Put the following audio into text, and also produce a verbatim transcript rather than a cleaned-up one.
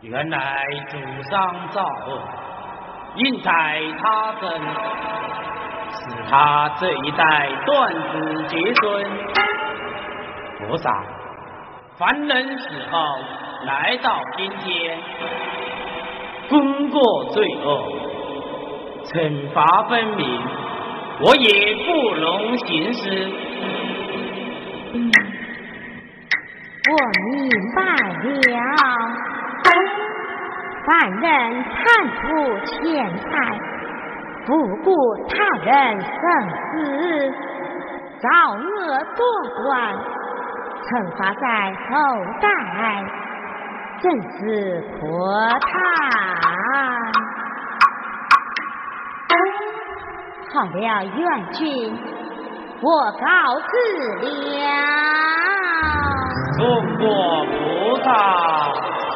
原来祖上造恶，因财他生，使他这一代断子绝孙。菩萨，凡人死后来到阴间，功过罪恶，惩罚分明，我也不容行施。 嗯，我明白了。凡人贪图钱财，不顾他人生死，造恶多端，惩罚在后代，真是可叹。好了，元君，我告辞了。 中国